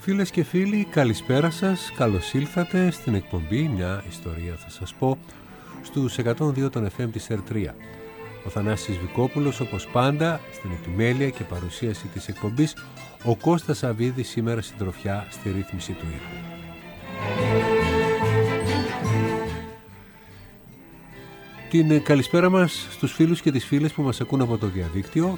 Φίλες και φίλοι, καλησπέρα σας, καλώς ήλθατε στην εκπομπή «Μια ιστορία θα σας πω» στους 102 των FM της R3. Ο Θανάσης Βικόπουλος, όπως πάντα, στην επιμέλεια και παρουσίαση της εκπομπής, ο Κώστας Αβίδης σήμερα συντροφιά στη ρύθμιση του ήχου. Την καλησπέρα μας στους φίλους και τις φίλες που μας ακούν από το διαδίκτυο.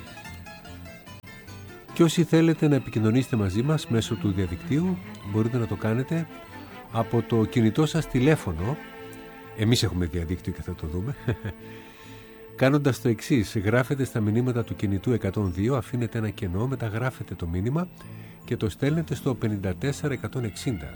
Και όσοι θέλετε να επικοινωνήσετε μαζί μας μέσω του διαδικτύου, μπορείτε να το κάνετε από το κινητό σας τηλέφωνο. Εμείς έχουμε διαδίκτυο και θα το δούμε. Κάνοντας το εξής: γράφετε στα μηνύματα του κινητού 102, αφήνετε ένα κενό, μεταγράφετε το μήνυμα και το στέλνετε στο 54160.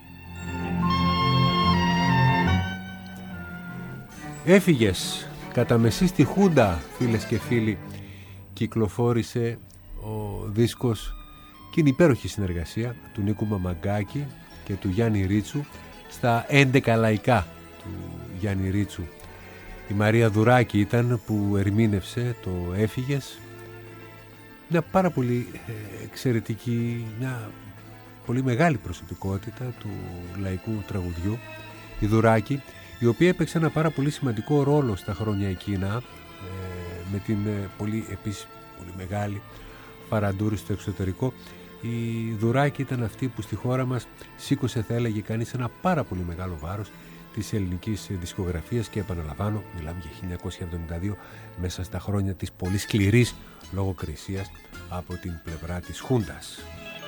Έφυγες. Κατά μεσή στη Χούντα, φίλες και φίλοι, κυκλοφόρησε ο δίσκος και είναι υπέροχη συνεργασία του Νίκου Μαμαγκάκη και του Γιάννη Ρίτσου στα 11 λαϊκά του Γιάννη Ρίτσου. Η Μαρία Δουράκη ήταν που ερμήνευσε το «Έφυγες». Μια πάρα πολύ εξαιρετική, μια πολύ μεγάλη προσωπικότητα του λαϊκού τραγουδιού, η Δουράκη, η οποία έπαιξε ένα πάρα πολύ σημαντικό ρόλο στα χρόνια εκείνα, με την επίσης πολύ μεγάλη Φαραντούρη στο εξωτερικό. Η Δουράκη ήταν αυτή που στη χώρα μας σήκωσε, θα έλεγε κανείς, ένα πάρα πολύ μεγάλο βάρος της ελληνικής δισκογραφίας και επαναλαμβάνω, μιλάμε για 1972, μέσα στα χρόνια της πολύ σκληρής λογοκρισίας από την πλευρά της Χούντας.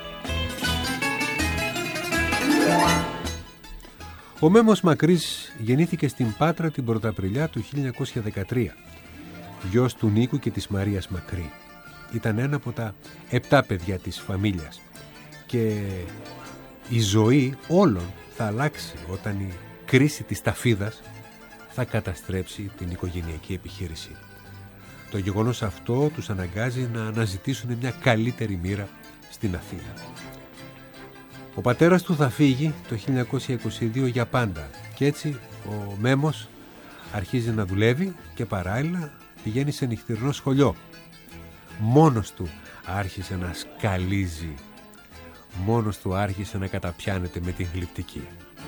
Ο Μέμος Μακρύς γεννήθηκε στην Πάτρα την Πρωταπριλιά του 1913, γιος του Νίκου και της Μαρίας Μακρύ. Ήταν ένα από τα 7 παιδιά της φαμίλιας και η ζωή όλων θα αλλάξει όταν η κρίση της ταφίδας θα καταστρέψει την οικογενειακή επιχείρηση. Το γεγονός αυτό τους αναγκάζει να αναζητήσουν μια καλύτερη μοίρα στην Αθήνα. Ο πατέρας του θα φύγει το 1922 για πάντα και έτσι ο Μέμος αρχίζει να δουλεύει και παράλληλα πηγαίνει σε νυχτερινό σχολείο. Μόνος του άρχισε να σκαλίζει, μόνος του άρχισε να καταπιάνεται με την γλυπτική.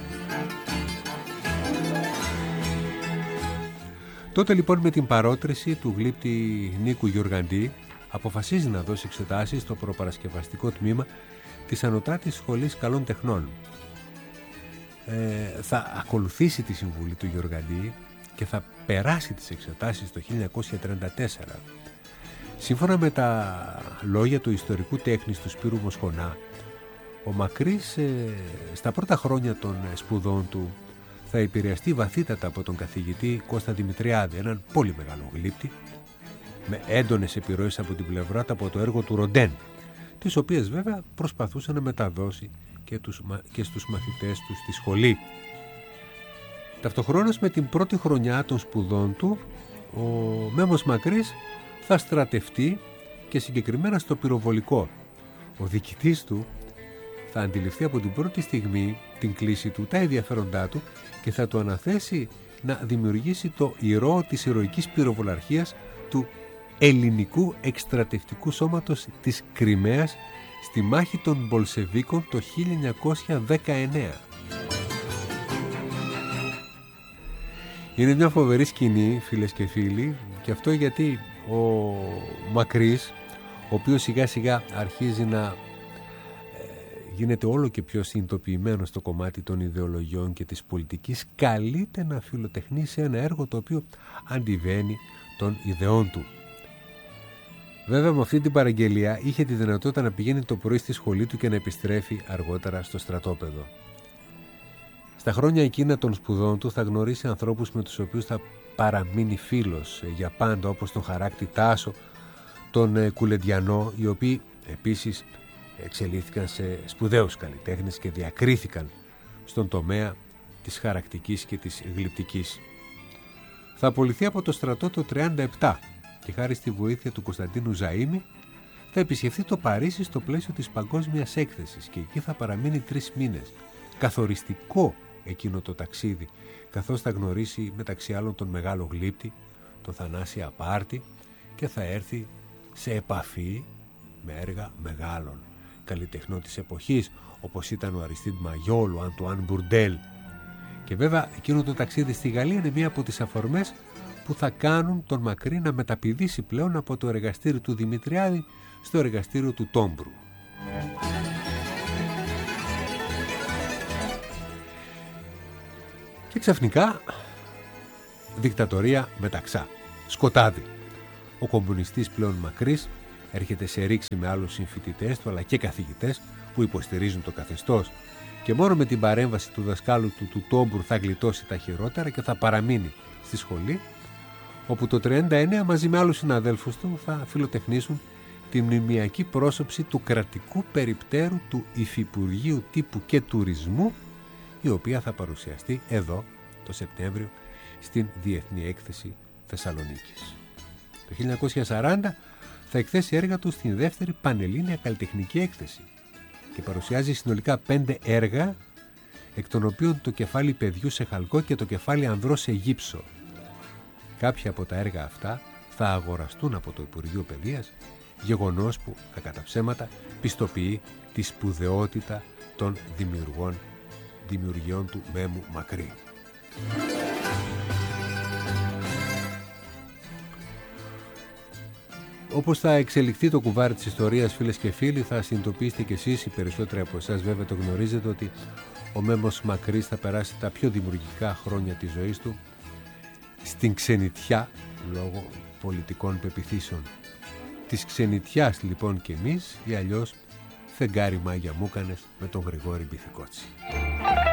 Τότε λοιπόν, με την παρότριση του γλύπτη Νίκου Γιουργαντή, αποφασίζει να δώσει εξετάσεις στο προπαρασκευαστικό τμήμα της Ανωτάτης Σχολής Καλών Τεχνών. Θα ακολουθήσει τη συμβουλή του Γιουργαντή και θα περάσει τις εξετάσεις το 1934. Σύμφωνα με τα λόγια του ιστορικού τέχνης του Σπύρου Μοσχονά, ο Μακρύς στα πρώτα χρόνια των σπουδών του θα επηρεαστεί βαθύτατα από τον καθηγητή Κώστα Δημητριάδη, έναν πολύ μεγάλο γλύπτη, με έντονες επιρροές από την πλευρά του από το έργο του Ροντέν, τις οποίες βέβαια προσπαθούσε να μεταδώσει και στους μαθητές του στη σχολή. Ταυτοχρόνως με την πρώτη χρονιά των σπουδών του, ο Μέμος Μακρύς θα στρατευτεί και συγκεκριμένα στο πυροβολικό. Ο διοικητής του θα αντιληφθεί από την πρώτη στιγμή την κλίση του, τα ενδιαφέροντά του και θα του αναθέσει να δημιουργήσει το ηρώο της ηρωικής πυροβολαρχίας του ελληνικού εκστρατευτικού σώματος της Κριμαίας στη μάχη των Μπολσεβίκων το 1919. Είναι μια φοβερή σκηνή, φίλες και φίλοι, και αυτό γιατί ο Μακρύς, ο οποίος σιγά σιγά αρχίζει να γίνεται όλο και πιο συνειδητοποιημένο στο κομμάτι των ιδεολογιών και της πολιτικής, καλείται να φιλοτεχνήσει ένα έργο το οποίο αντιβαίνει των ιδεών του. Βέβαια, με αυτή την παραγγελία είχε τη δυνατότητα να πηγαίνει το πρωί στη σχολή του και να επιστρέφει αργότερα στο στρατόπεδο. Στα χρόνια εκείνα των σπουδών του θα γνωρίσει ανθρώπους με τους οποίους θα παραμείνει φίλος για πάντα, όπως τον Χαράκτη Τάσο, τον Κουλεντιανό, οι οποίοι επίσης εξελίχθηκαν σε σπουδαίους καλλιτέχνες και διακρίθηκαν στον τομέα της χαρακτικής και της γλυπτικής. Θα απολυθεί από το στρατό το 1937 και χάρη στη βοήθεια του Κωνσταντίνου Ζαΐμη θα επισκεφθεί το Παρίσι στο πλαίσιο της παγκόσμιας έκθεσης και εκεί θα παραμείνει 3 μήνες. Καθοριστικό εκείνο το ταξίδι, καθώς θα γνωρίσει μεταξύ άλλων τον μεγάλο γλύπτη, τον Θανάση Απάρτη, και θα έρθει σε επαφή με έργα μεγάλων καλλιτεχνών της εποχής, όπως ήταν ο Αριστίδ Μαγιόλ, ο Αντουάν Μπουρντέλ. Και βέβαια εκείνο το ταξίδι στη Γαλλία είναι μία από τις αφορμές που θα κάνουν τον Μακρύ να μεταπηδήσει πλέον από το εργαστήριο του Δημητριάδη στο εργαστήριο του Τόμπρου. Και ξαφνικά δικτατορία μεταξά, σκοτάδι. Ο κομμουνιστής πλέον Μακρύς έρχεται σε ρήξη με άλλους συμφοιτητές του αλλά και καθηγητές που υποστηρίζουν το καθεστώς, και μόνο με την παρέμβαση του δασκάλου του Τόμπρου θα γλιτώσει τα χειρότερα και θα παραμείνει στη σχολή, όπου το 1939 μαζί με άλλους συναδέλφους του θα φιλοτεχνήσουν τη μνημειακή πρόσωψη του κρατικού περιπτέρου του Υφυπουργείου Τύπου και Τουρισμού, η οποία θα παρουσιαστεί εδώ το Σεπτέμβριο στην Διεθνή Έκθεση Θεσσαλονίκης. Το 1940 θα εκθέσει έργα του στην δεύτερη Πανελλήνια Καλλιτεχνική Έκθεση και παρουσιάζει συνολικά 5 έργα, εκ των οποίων το κεφάλι παιδιού σε χαλκό και το κεφάλι ανδρό σε γύψο. Κάποια από τα έργα αυτά θα αγοραστούν από το Υπουργείο Παιδείας, γεγονός που, κατά ψέματα, πιστοποιεί τη σπουδαιότητα των δημιουργιών του Μέμου Μακρύ. Όπως θα εξελιχθεί το κουβάρι της ιστορίας, φίλες και φίλοι, θα συνειδητοποιήσετε κι εσείς, οι περισσότεροι από εσάς βέβαια το γνωρίζετε, ότι ο Μέμος Μακρύς θα περάσει τα πιο δημιουργικά χρόνια της ζωής του στην ξενιτιά λόγω πολιτικών πεποιθήσεων. Της ξενιτιάς λοιπόν και εμείς, ή αλλιώς φεγγάρι μάγια μούκανες με τον Γρηγόρη Μπιθικότσι.